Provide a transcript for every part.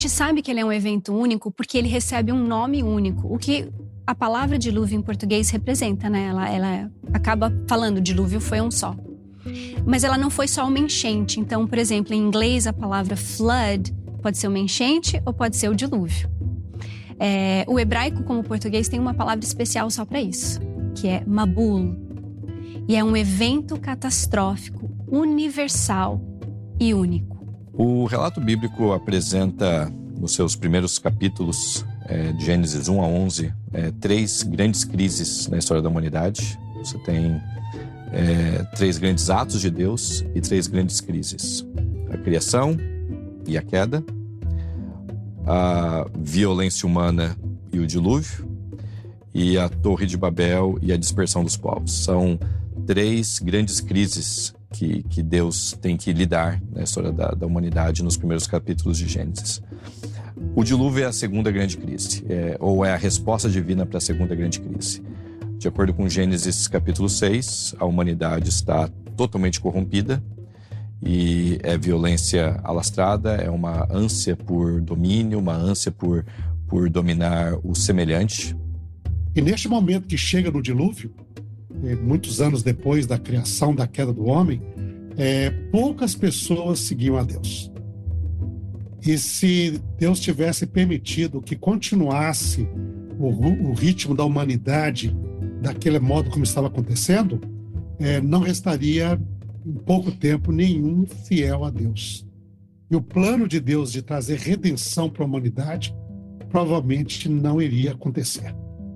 gente sabe que ele é um evento único porque ele recebe um nome único. O que a palavra dilúvio em português representa, né? Ela acaba falando dilúvio foi um só. Mas ela não foi só uma enchente. Então, por exemplo, em inglês a palavra flood pode ser uma enchente ou pode ser o dilúvio. O hebraico, como o português, tem uma palavra especial só para isso, que é mabul. E é um evento catastrófico, universal e único. O relato bíblico apresenta, nos seus primeiros capítulos, de Gênesis 1 a 11, 3 grandes crises na história da humanidade. Você tem 3 grandes atos de Deus e 3 grandes crises. A criação e a queda, a violência humana e o dilúvio, e a Torre de Babel e a dispersão dos povos. São 3 grandes crises que Deus tem que lidar na história da humanidade nos primeiros capítulos de Gênesis. O dilúvio é a segunda grande crise, ou é a resposta divina para a segunda grande crise. De acordo com Gênesis capítulo 6, a humanidade está totalmente corrompida e é violência alastrada, é uma ânsia por domínio, uma ânsia por dominar o semelhante. E neste momento que chega no dilúvio, muitos anos depois da criação, da queda do homem, poucas pessoas seguiam a Deus. E se Deus tivesse permitido que continuasse o ritmo da humanidade daquele modo como estava acontecendo, não restaria em pouco tempo nenhum fiel a Deus. E o plano de Deus de trazer redenção para a humanidade provavelmente não iria acontecer.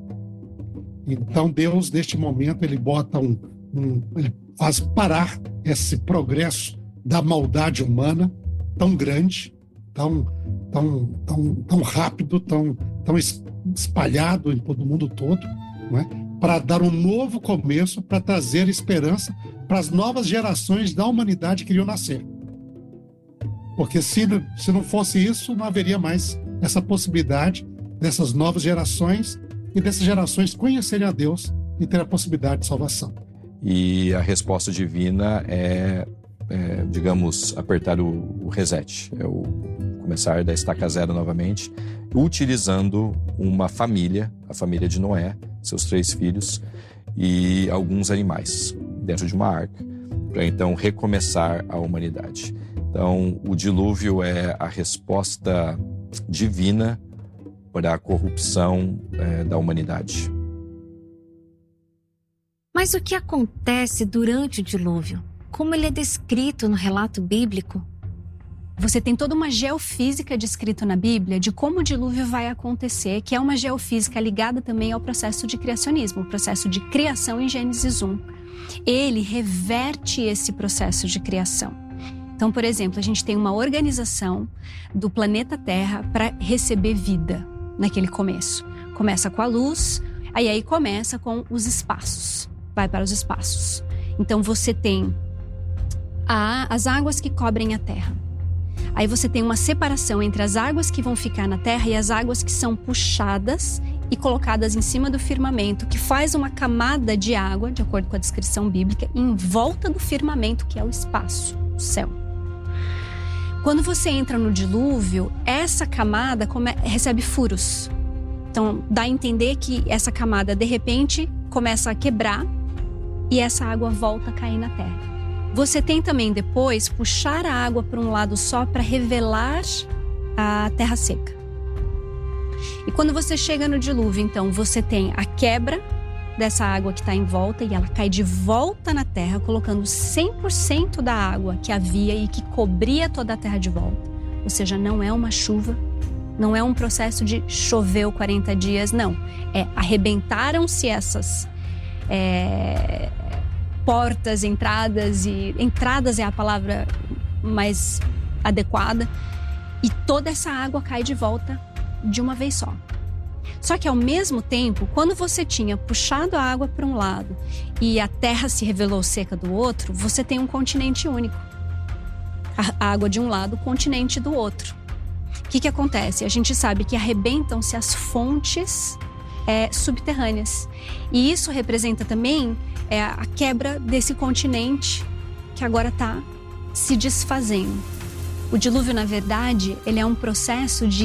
Então Deus, neste momento, ele bota ele faz parar esse progresso da maldade humana tão grande, tão rápido, tão espalhado em todo o mundo todo, não é? Para dar um novo começo, para trazer esperança para as novas gerações da humanidade que iriam nascer. Porque se não fosse isso, não haveria mais essa possibilidade dessas novas gerações e dessas gerações conhecerem a Deus e ter a possibilidade de salvação. E a resposta divina digamos, apertar o reset, começar da estaca zero novamente, utilizando uma família, a família de Noé, seus 3 filhos e alguns animais dentro de uma arca, para então recomeçar a humanidade. Então, o dilúvio é a resposta divina para a corrupção da humanidade. Mas o que acontece durante o dilúvio? Como ele é descrito no relato bíblico? Você tem toda uma geofísica descrita na Bíblia de como o dilúvio vai acontecer, que é uma geofísica ligada também ao processo de criacionismo, o processo de criação em Gênesis 1. Ele reverte esse processo de criação. Então, por exemplo, a gente tem uma organização do planeta Terra para receber vida naquele começo. Começa com a luz, aí começa com os espaços, vai para os espaços. Então você tem as águas que cobrem a Terra. Aí você tem uma separação entre as águas que vão ficar na Terra e as águas que são puxadas e colocadas em cima do firmamento, que faz uma camada de água, de acordo com a descrição bíblica, em volta do firmamento, que é o espaço, o céu. Quando você entra no dilúvio, essa camada recebe furos. Então, dá a entender que essa camada, de repente, começa a quebrar e essa água volta a cair na terra. Você tem também depois puxar a água para um lado só para revelar a terra seca. E quando você chega no dilúvio, então, você tem a quebra dessa água que está em volta e ela cai de volta na terra, colocando 100% da água que havia e que cobria toda a terra de volta. Ou seja, não é uma chuva, não é um processo de choveu 40 dias, não. Arrebentaram-se essas portas, entradas é a palavra mais adequada, e toda essa água cai de volta de uma vez só. Só que ao mesmo tempo, quando você tinha puxado a água para um lado e a terra se revelou seca do outro, você tem um continente único. A água de um lado, o continente do outro. O que acontece? A gente sabe que arrebentam-se as fontes subterrâneas. E isso representa também a quebra desse continente que agora está se desfazendo. O dilúvio, na verdade, ele é um processo de